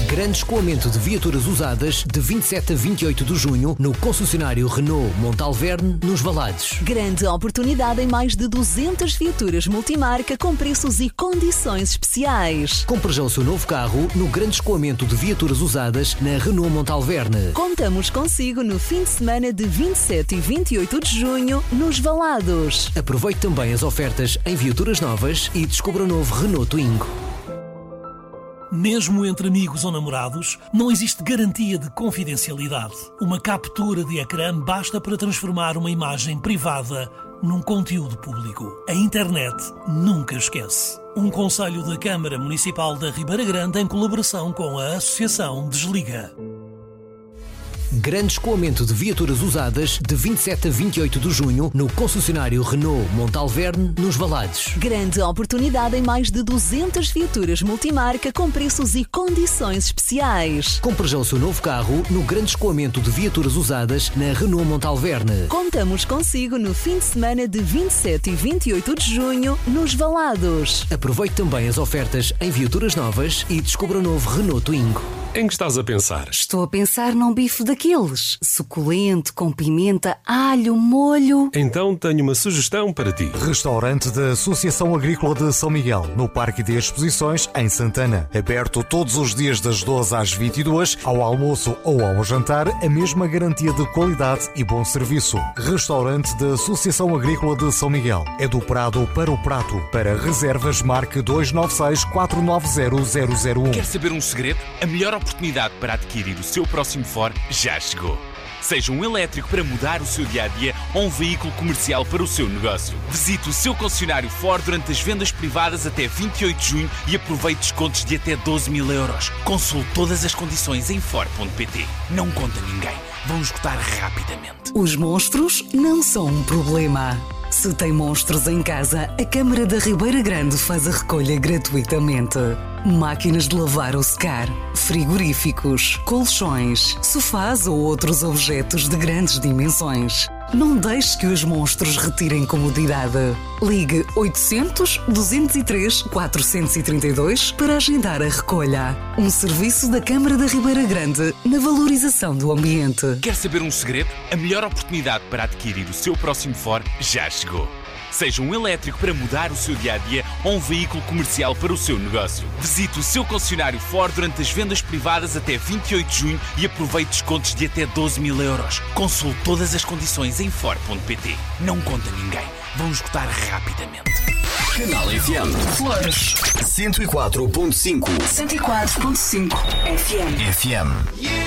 Grande escoamento de viaturas usadas de 27 a 28 de junho no concessionário Renault Montalverne, nos Valados. Grande oportunidade em mais de 200 viaturas multimarca com preços e condições especiais. Compre já o seu novo carro no grande escoamento de viaturas usadas na Renault Montalverne. Contamos consigo no fim de semana de 27 e 28 de junho, nos Valados. Aproveite também as ofertas em viaturas novas e descubra o novo Renault Twingo. Mesmo entre amigos ou namorados, não existe garantia de confidencialidade. Uma captura de ecrã basta para transformar uma imagem privada num conteúdo público. A internet nunca esquece. Um conselho da Câmara Municipal da Ribeira Grande em colaboração com a Associação Desliga. Grande escoamento de viaturas usadas de 27 a 28 de junho no concessionário Renault Montalverne, nos Valados. Grande oportunidade em mais de 200 viaturas multimarca com preços e condições especiais. Compre já o seu novo carro no grande escoamento de viaturas usadas na Renault Montalverne. Contamos consigo no fim de semana de 27 e 28 de junho, nos Valados. Aproveite também as ofertas em viaturas novas e descubra o novo Renault Twingo. Em que estás a pensar? Estou a pensar num bife daqueles, suculento, com pimenta, alho, molho. Então tenho uma sugestão para ti. Restaurante da Associação Agrícola de São Miguel, no Parque de Exposições, em Santana. Aberto todos os dias das 12 às 22, ao almoço ou ao jantar, a mesma garantia de qualidade e bom serviço. Restaurante da Associação Agrícola de São Miguel. É do Prado para o Prato. Para reservas, marque 296 490 001. Quer saber um segredo? A melhor oportunidade para adquirir o seu próximo Ford já chegou. Seja um elétrico para mudar o seu dia-a-dia ou um veículo comercial para o seu negócio. Visite o seu concessionário Ford durante as vendas privadas até 28 de junho e aproveite descontos de até 12.000 euros. Consulte todas as condições em Ford.pt. Não conta ninguém. Vão esgotar rapidamente. Os monstros não são um problema. Se tem monstros em casa, a Câmara da Ribeira Grande faz a recolha gratuitamente. Máquinas de lavar ou secar, frigoríficos, colchões, sofás ou outros objetos de grandes dimensões. Não deixe que os monstros retirem comodidade. Ligue 800-203-432 para agendar a recolha. Um serviço da Câmara da Ribeira Grande na valorização do ambiente. Quer saber um segredo? A melhor oportunidade para adquirir o seu próximo Ford já chegou. Seja um elétrico para mudar o seu dia-a-dia ou um veículo comercial para o seu negócio. Visite o seu concessionário Ford durante as vendas privadas até 28 de junho e aproveite descontos de até 12.000 euros. Consulte todas as condições em Ford.pt. Não conta ninguém. Vão esgotar rapidamente. Canal FM Flores 104.5 104.5 FM.